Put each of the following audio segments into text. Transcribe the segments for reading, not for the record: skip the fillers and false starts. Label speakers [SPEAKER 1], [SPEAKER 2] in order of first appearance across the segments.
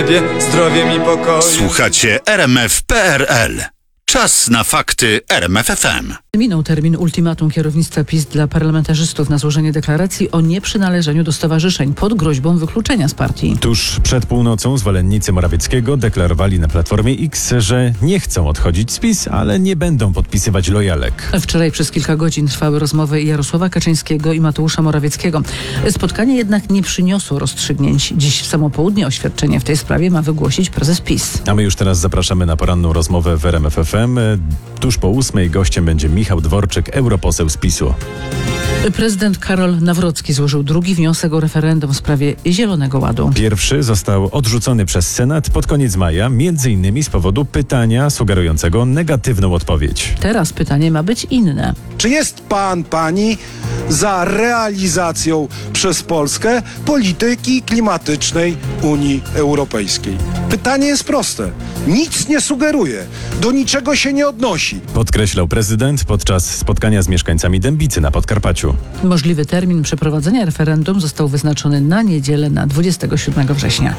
[SPEAKER 1] Zdrowiem i pokoju.
[SPEAKER 2] Słuchacie RMF.pl. Czas na fakty RMF FM.
[SPEAKER 3] Minął termin ultimatum kierownictwa PiS dla parlamentarzystów na złożenie deklaracji o nieprzynależeniu do stowarzyszeń pod groźbą wykluczenia z partii.
[SPEAKER 4] Tuż przed północą zwolennicy Morawieckiego deklarowali na Platformie X, że nie chcą odchodzić z PiS, ale nie będą podpisywać lojalek.
[SPEAKER 3] Wczoraj przez kilka godzin trwały rozmowy Jarosława Kaczyńskiego i Mateusza Morawieckiego. Spotkanie jednak nie przyniosło rozstrzygnięć. Dziś w samo południe oświadczenie w tej sprawie ma wygłosić prezes PiS.
[SPEAKER 4] A my już teraz zapraszamy na poranną rozmowę w RMF FM. Tuż po 8:00 gościem będzie Michał Dworczyk, europoseł z PiS-u.
[SPEAKER 3] Prezydent Karol Nawrocki złożył drugi wniosek o referendum w sprawie Zielonego Ładu.
[SPEAKER 4] Pierwszy został odrzucony przez Senat pod koniec maja, m.in. z powodu pytania sugerującego negatywną odpowiedź.
[SPEAKER 3] Teraz pytanie ma być inne.
[SPEAKER 5] Czy jest pani za realizacją przez Polskę polityki klimatycznej Unii Europejskiej? Pytanie jest proste. Nic nie sugeruje, do niczego się nie odnosi.
[SPEAKER 4] Podkreślał prezydent podczas spotkania z mieszkańcami Dębicy na Podkarpaciu.
[SPEAKER 3] Możliwy termin przeprowadzenia referendum został wyznaczony na niedzielę, na 27 września.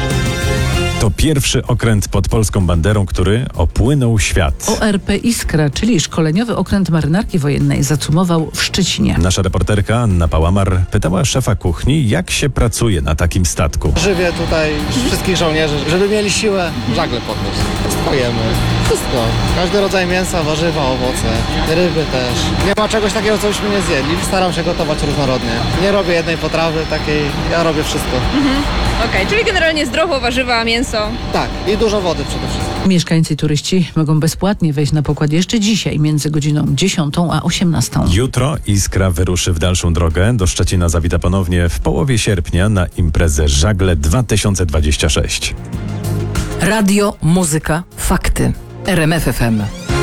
[SPEAKER 4] To pierwszy okręt pod polską banderą, który opłynął świat.
[SPEAKER 3] ORP Iskra, czyli szkoleniowy okręt marynarki wojennej, zacumował w Szczecinie.
[SPEAKER 4] Nasza reporterka Anna Pałamar pytała szefa kuchni, jak się pracuje na takim statku.
[SPEAKER 6] Żywię tutaj wszystkich żołnierzy, żeby mieli siłę żagle podnieść. Spojemy. Wszystko. Każdy rodzaj mięsa, warzywa, owoce, ryby też. Nie ma czegoś takiego, co byśmy nie zjedli. Staram się gotować różnorodnie. Nie robię jednej potrawy takiej, ja robię wszystko.
[SPEAKER 7] Okej, czyli generalnie zdrowo, warzywa, mięso.
[SPEAKER 6] Tak, i dużo wody przede wszystkim.
[SPEAKER 3] Mieszkańcy i turyści mogą bezpłatnie wejść na pokład jeszcze dzisiaj między godziną 10 a 18.
[SPEAKER 4] Jutro Iskra wyruszy w dalszą drogę. Do Szczecina zawita ponownie w połowie sierpnia na imprezę Żagle 2026.
[SPEAKER 8] Radio, muzyka, fakty. RMF FM.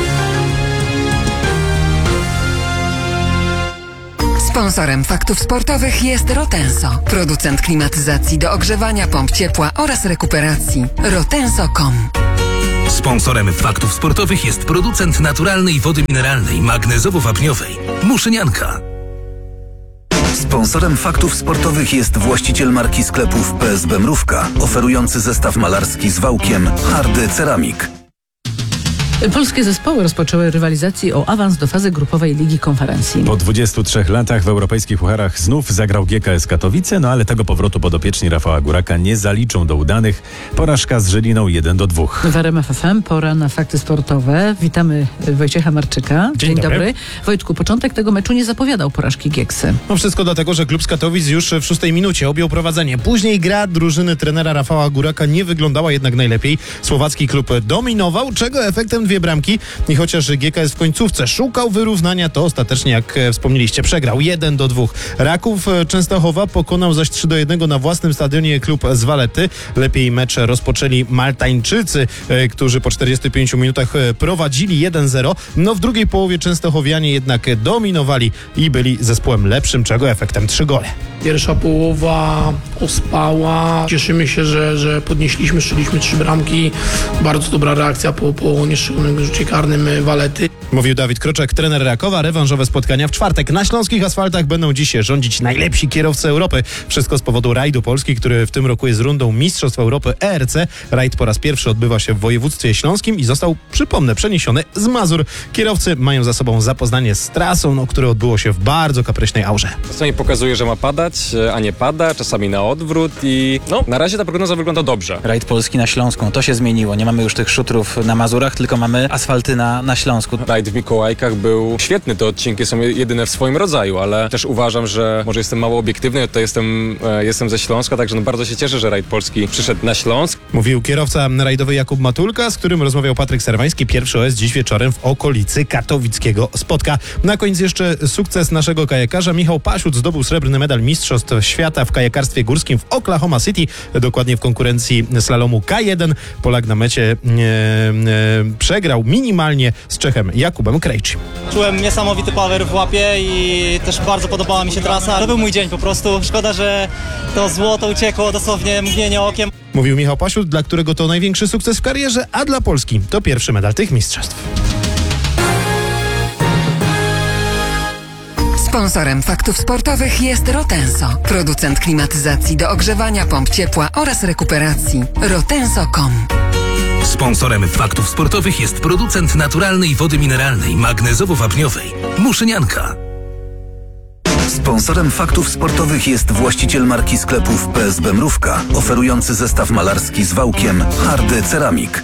[SPEAKER 9] Sponsorem faktów sportowych jest Rotenso, producent klimatyzacji do ogrzewania, pomp ciepła oraz rekuperacji. Rotenso.com.
[SPEAKER 10] Sponsorem faktów sportowych jest producent naturalnej wody mineralnej magnezowo-wapniowej Muszynianka.
[SPEAKER 11] Sponsorem faktów sportowych jest właściciel marki sklepów PSB Mrówka, oferujący zestaw malarski z wałkiem Hardy Ceramik.
[SPEAKER 3] Polskie zespoły rozpoczęły rywalizację o awans do fazy grupowej Ligi Konferencji.
[SPEAKER 4] Po 23 latach w europejskich pucharach znów zagrał GKS Katowice, ale tego powrotu podopieczni Rafała Góraka nie zaliczą do udanych. Porażka z Żyliną 1-2.
[SPEAKER 3] W RMF FM pora na fakty sportowe. Witamy Wojciecha Marczyka. Dzień dobry. Wojtku, początek tego meczu nie zapowiadał porażki Gieksy.
[SPEAKER 12] No wszystko dlatego, że klub z Katowic już w 6 minucie objął prowadzenie. Później gra drużyny trenera Rafała Góraka nie wyglądała jednak najlepiej. Słowacki klub dominował, czego efektem 2 bramki. I chociaż GKS w końcówce szukał wyrównania, to ostatecznie, jak wspomnieliście, przegrał 1-2. Raków Częstochowa pokonał zaś 3-1 na własnym stadionie klub z Valety. Lepiej mecz rozpoczęli Maltańczycy, którzy po 45 minutach prowadzili 1-0. No w drugiej połowie Częstochowianie jednak dominowali i byli zespołem lepszym, czego efektem 3 gole.
[SPEAKER 13] Pierwsza połowa ospała. Cieszymy się, że podnieśliśmy, strzeliśmy 3 bramki. Bardzo dobra reakcja po nieszczególnym rzucie karnym Valety.
[SPEAKER 12] Mówił Dawid Kroczek, trener Rakowa. Rewanżowe spotkania w czwartek. Na śląskich asfaltach będą dziś rządzić najlepsi kierowcy Europy. Wszystko z powodu rajdu Polski, który w tym roku jest rundą Mistrzostw Europy ERC. Rajd po raz pierwszy odbywa się w województwie śląskim i został, przypomnę, przeniesiony z Mazur. Kierowcy mają za sobą zapoznanie z trasą, które odbyło się w bardzo kapryśnej aurze.
[SPEAKER 14] Czasami pokazuje, że ma padać, a nie pada, czasami na odwrót i na razie ta prognoza wygląda dobrze.
[SPEAKER 15] Rajd Polski na Śląską, to się zmieniło. Nie mamy już tych szutrów na Mazurach, tylko mamy asfalty na Śląsku.
[SPEAKER 14] Rajd w Mikołajkach był świetny, te odcinki są jedyne w swoim rodzaju, ale też uważam, że może jestem mało obiektywny, to jestem ze Śląska, także bardzo się cieszę, że Rajd Polski przyszedł na Śląsk.
[SPEAKER 12] Mówił kierowca rajdowy Jakub Matulka, z którym rozmawiał Patryk Serwański. Pierwszy OS dziś wieczorem w okolicy katowickiego Spotka. Na koniec jeszcze sukces naszego kajakarza. Michał Pasiut zdobył srebrny medal Mistrzostw Świata w kajakarstwie górskim w Oklahoma City, dokładnie w konkurencji slalomu K1. Polak na mecie przegrał minimalnie z Czechem Jakubem Krejczym.
[SPEAKER 16] Czułem niesamowity power w łapie i też bardzo podobała mi się trasa. To był mój dzień po prostu. Szkoda, że to złoto uciekło dosłownie mgnienie okiem.
[SPEAKER 12] Mówił Michał Pasiut, dla którego to największy sukces w karierze, a dla Polski to pierwszy medal tych mistrzostw.
[SPEAKER 9] Sponsorem faktów sportowych jest Rotenso, producent klimatyzacji do ogrzewania, pomp ciepła oraz rekuperacji. Rotenso.com.
[SPEAKER 10] Sponsorem faktów sportowych jest producent naturalnej wody mineralnej magnezowo-wapniowej Muszynianka.
[SPEAKER 11] Sponsorem faktów sportowych jest właściciel marki sklepów PSB Mrówka, oferujący zestaw malarski z wałkiem Hardy Ceramik.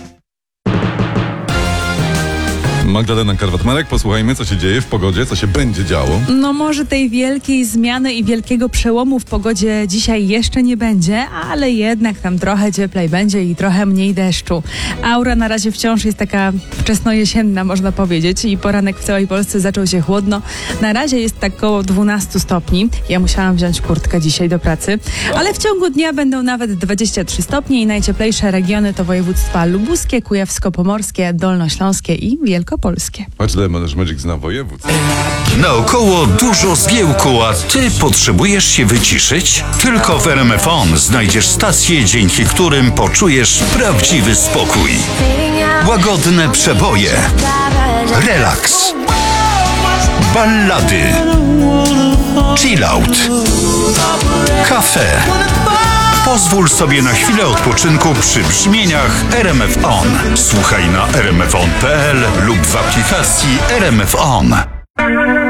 [SPEAKER 17] Magdalena Karwat-Marek, posłuchajmy, co się dzieje w pogodzie, co się będzie działo.
[SPEAKER 18] No może tej wielkiej zmiany i wielkiego przełomu w pogodzie dzisiaj jeszcze nie będzie, ale jednak tam trochę cieplej będzie i trochę mniej deszczu. Aura na razie wciąż jest taka wczesnojesienna, można powiedzieć, i poranek w całej Polsce zaczął się chłodno. Na razie jest tak około 12 stopni. Ja musiałam wziąć kurtkę dzisiaj do pracy, ale w ciągu dnia będą nawet 23 stopnie i najcieplejsze regiony to województwa lubuskie, kujawsko-pomorskie, dolnośląskie i wielkopolskie.
[SPEAKER 17] Patrz, Lemon Magic zna województw.
[SPEAKER 2] Naokoło dużo zgiełku, a ty potrzebujesz się wyciszyć? Tylko w RMF On znajdziesz stacje, dzięki którym poczujesz prawdziwy spokój. Łagodne przeboje, relaks, ballady, chillout, kafe. Pozwól sobie na chwilę odpoczynku przy brzmieniach RMF On. Słuchaj na rmfon.pl lub w aplikacji RMF On.